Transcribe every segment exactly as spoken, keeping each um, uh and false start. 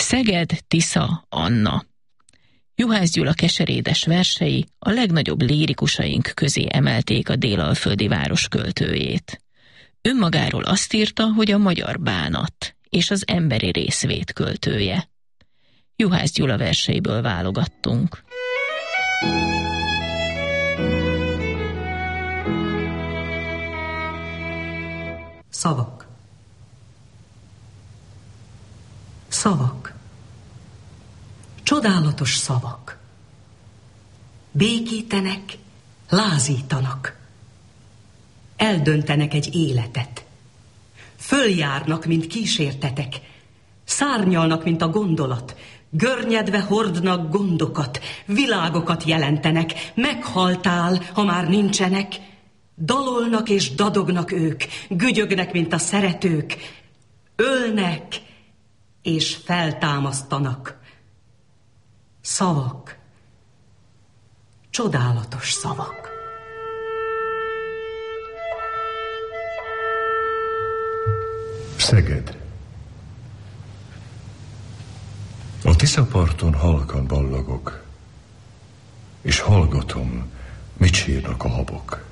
Szeged, Tisza, Anna. Juhász Gyula keserédes versei a legnagyobb lírikusaink közé emelték a délalföldi város költőjét. Önmagáról azt írta, hogy a magyar bánat és az emberi részvét költője. Juhász Gyula verseiből válogattunk. Szavak. Szavak. Csodálatos szavak. Békítenek, lázítanak. Eldöntenek egy életet. Följárnak, mint kísértetek. Szárnyalnak, mint a gondolat. Görnyedve hordnak gondokat. Világokat jelentenek. Meghaltál, ha már nincsenek. Dalolnak és dadognak ők. Gügyögnek, mint a szeretők. Ölnek és feltámasztanak. Szavak. Csodálatos szavak. Szeged. A Tiszaparton halkan ballagok, és hallgatom, mit sírnak a habok.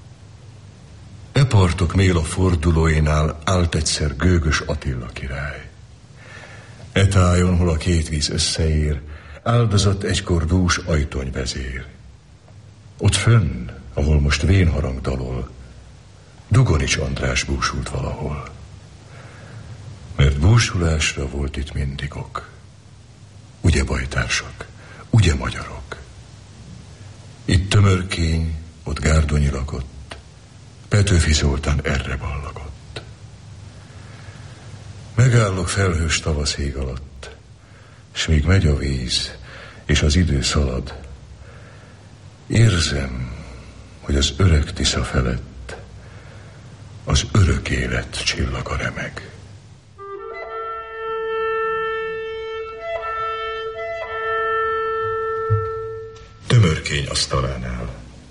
E partok méla fordulóinál állt egyszer gőgös Attila király. E tájon, hol a két víz összeér, áldozott egykor dús ajtonyvezér. Ott fönn, ahol most vénharang dalol, Dugonics András búsult valahol. Mert búsulásra volt itt mindig ok. Ugye bajtársak, ugye magyarok? Itt Tömörkény, ott Gárdonyi lakott, Petőfi Zoltán erre ballagott. Megállok felhős tavasz ég alatt, s míg megy a víz, és az idő szalad, érzem, hogy az öreg Tisza felett az örök élet csillaga remeg. Tömörkény asztalánál.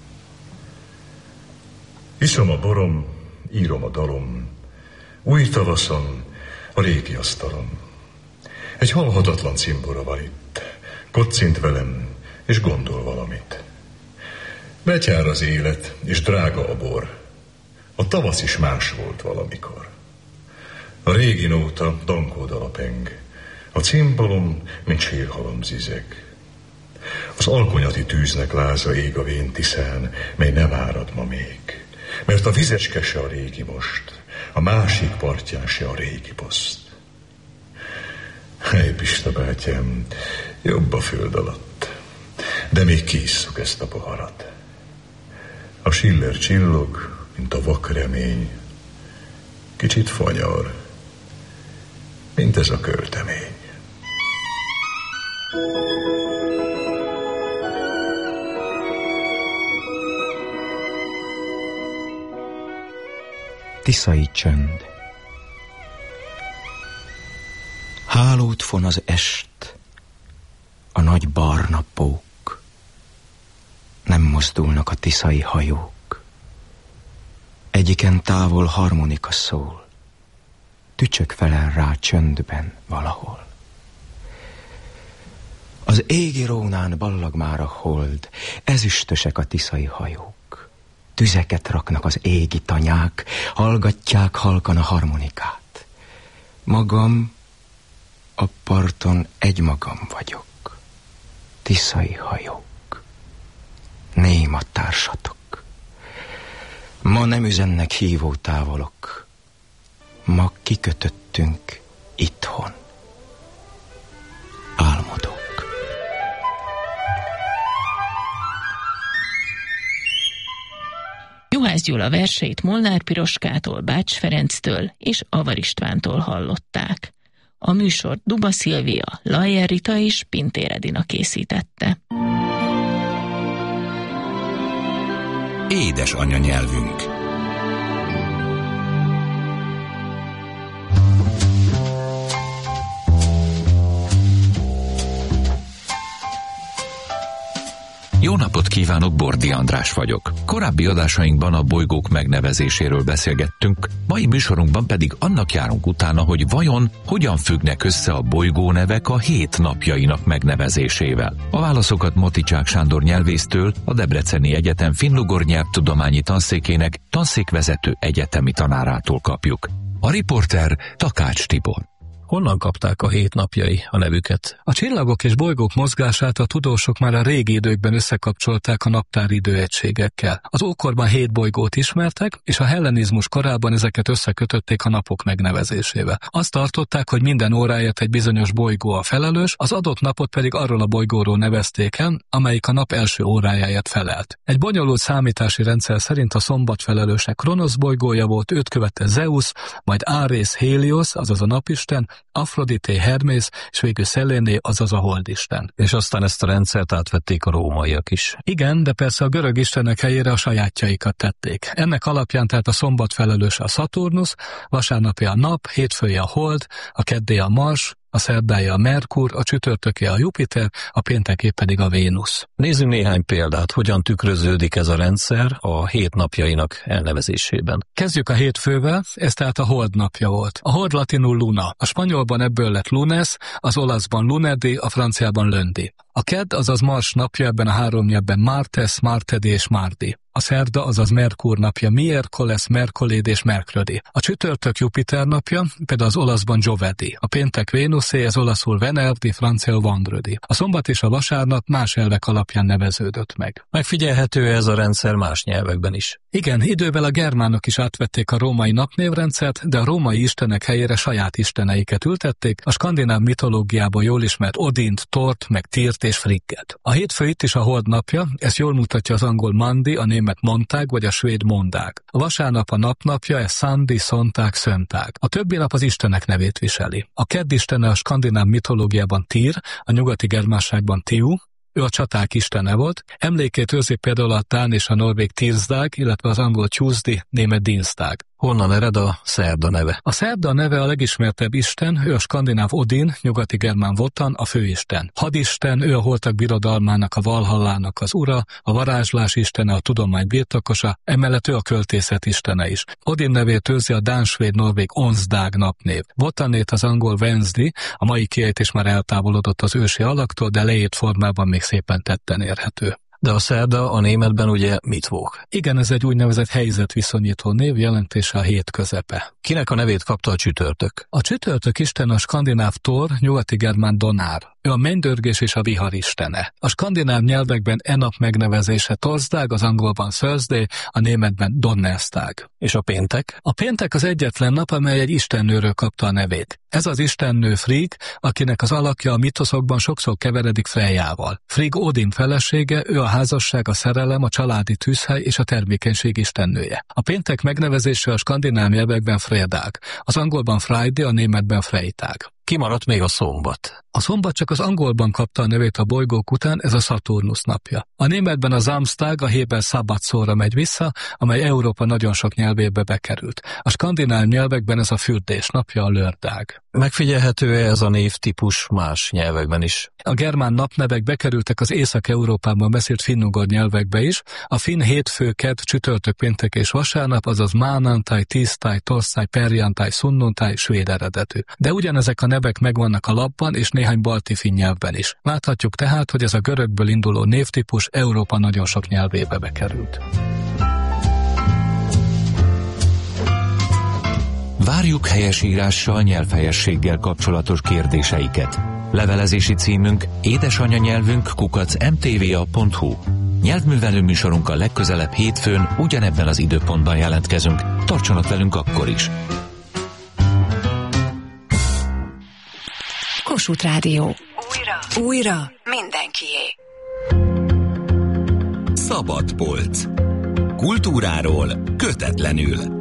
Iszom a borom, írom a dalom, új tavaszon, a régi asztalon. Egy halhatatlan cimbora van itt, koccint velem, és gondol valamit. Betyár az élet, és drága a bor. A tavasz is más volt valamikor. A régi nóta dankódal a peng, a cimbalom, mint sírhalom zizeg. Az alkonyati tűznek láza ég a vén Tiszán, mely nem árad ma még. Mert a vizecske se a régi most, a másik partján se a régi poszt. Hely, Pista bátyám, jobb a föld alatt, de még kiisszuk ezt a poharat. A Schiller csillog, mint a vak remény, kicsit fanyar, mint ez a költemény. Tiszai csönd. Hálót von az est, a nagy barna pók. Nem mozdulnak a tiszai hajók. Egyiken távol harmonika szól, tücsök felel rá csöndben valahol. Az égi rónán ballag már a hold, ezüstösek a tiszai hajók. Tüzeket raknak az égi tanyák, hallgatják halkan a harmonikát. Magam a parton egymagam vagyok, tiszai hajók, néma társatok. Ma nem üzennek hívó távolok, ma kikötöttünk itthon. Álmodok. Juhász Gyula verseit Molnár Piroskától, Bács Ferenctől és Avar Istvántól hallották. A műsort Duba Szilvia, Lajer Rita és Pintér Edina készítette. Édes anyanyelvünk. Jó napot kívánok, Bordi András vagyok. Korábbi adásainkban a bolygók megnevezéséről beszélgettünk, mai műsorunkban pedig annak járunk utána, hogy vajon hogyan függnek össze a bolygónevek a hét napjainak megnevezésével. A válaszokat Moticsák Sándor nyelvésztől, a Debreceni Egyetem finnugor nyelvtudományi tanszékének tanszékvezető egyetemi tanárától kapjuk. A riporter Takács Tibor. Honnan kapták a hét napjai a nevüket? A csillagok és bolygók mozgását a tudósok már a régi időkben összekapcsolták a naptári időegységekkel. Az ókorban hét bolygót ismertek, és a hellenizmus korában ezeket összekötötték a napok megnevezésével. Azt tartották, hogy minden óráért egy bizonyos bolygó a felelős, az adott napot pedig arról a bolygóról nevezték el, amelyik a nap első órájáért felelt. Egy bonyolult számítási rendszer szerint a szombat felelőse Kronosz bolygója volt, őt követte Zeus, majd Ares Helios, azaz a napisten, Afrodité Hermész, és végül Szeléné, azaz a holdisten. És aztán ezt a rendszert átvették a rómaiak is. Igen, de persze a görög istenek helyére a sajátjaikat tették. Ennek alapján tehát a szombat felelőse a Szaturnusz, vasárnapi a nap, hétfője a hold, a keddé a Mars, a szerdája a Merkur, a csütörtöké a Jupiter, a pénteké pedig a Vénusz. Nézzünk néhány példát, hogyan tükröződik ez a rendszer a hét napjainak elnevezésében. Kezdjük a hétfővel, ez tehát a hold napja volt. A hold latinul luna, a spanyolban ebből lett lunes, az olaszban lunedi, a franciában lundi. A kedd, azaz Mars napja, ebben a három nyelvben Martes, Martedi és Mardi. A szerda, azaz Merkur napja Miercoles, Mercoléd és Mercredi. A csütörtök Jupiter napja, például az olaszban Giovedi. A péntek Vénuszé, ez olaszul Venerdi, franciául Vendredi. A szombat és a vasárnap más elvek alapján neveződött meg. Megfigyelhető ez a rendszer más nyelvekben is. Igen, idővel a germánok is átvették a római napnévrendszert, de a római istenek helyére saját isteneiket ültették, a skandináv mitológiában jól ismert Odint, Tort, meg Tirt és Frigget. A hétfő itt is a hold napja, ezt jól mutatja az angol Mandi, a német Montag vagy a svéd Mondag. A vasárnap a napnapja, ez Szandi, Szontág, Szöntág. A többi nap az istenek nevét viseli. A kedd istene a skandináv mitológiában Tyr, a nyugati germánságban Tiu, ő a csaták istene volt, emlékét őrzik például a dán és a norvég Tirsdag, illetve az angol Tuesday, német Dienstag. Honnan ered a szerda neve? A szerda neve a legismertebb isten, ő a skandináv Odin, nyugati germán Wotan, a főisten. Hadisten, ő a holtak birodalmának, a Valhallának az ura, a varázslás istene, a tudomány birtokosa, emellett ő a költészet istene is. Odin nevét őrzi a dán-svéd-norvég Onsdag napnév. Wotanét az angol Wednesday, a mai kiejtés már eltávolodott az ősi alaktól, de leírt formában még szépen tetten érhető. De a szerda a németben ugye mitvók. Igen, ez egy úgynevezett helyzetviszonyító név, jelentése a hét közepe. Kinek a nevét kapta a csütörtök? A csütörtök isten a skandináv Thor, nyugati germán Donár. Ő a mennydörgés és a vihar istene. A skandináv nyelvekben e nap megnevezése Torsdag, az angolban Thursday, a németben Donnerstag. És a péntek? A péntek az egyetlen nap, amely egy istennőről kapta a nevét. Ez az istennő Frigg, akinek az alakja a mitoszokban sokszor keveredik Frejjával. Frigg Odin felesége, ő a házasság, a szerelem, a családi tűzhely és a termékenység istennője. A péntek megnevezése a skandináv nyelvekben Fredag, az angolban Friday, a németben Freitag. Kimaradt még a szombat. A szombat csak az angolban kapta a nevét a bolygók után, ez a Szaturnusz napja. A németben a Samstag, a héber szabad szóra megy vissza, amely Európa nagyon sok nyelvébe bekerült. A skandináv nyelvekben ez a fürdés napja, a Lördag. Megfigyelhető-e ez a névtípus más nyelvekben is? A germán napnevek bekerültek az Észak-Európában beszélt finnugor nyelvekbe is. A finn hétfő, kedd, csütörtök, péntek és vasárnap, azaz mánantáj, tisztáj, torszáj, perjantáj, szunnuntáj, svéd eredetű. De ugyanezek a nevek megvannak a lapban és néhány balti finn nyelvben is. Láthatjuk tehát, hogy ez a görögből induló névtípus Európa nagyon sok nyelvébe bekerült. Várjuk helyesírással, nyelvhelyességgel kapcsolatos kérdéseiket. Levelezési címünk édesanyanyelvünk kukac em té vé á pont hu. Nyelvművelő műsorunkkal legközelebb hétfőn ugyanebben az időpontban jelentkezünk. Tartsanak velünk akkor is! Kossuth Rádió. Újra. Újra. Mindenkié. Szabad polc. Kultúráról kötetlenül.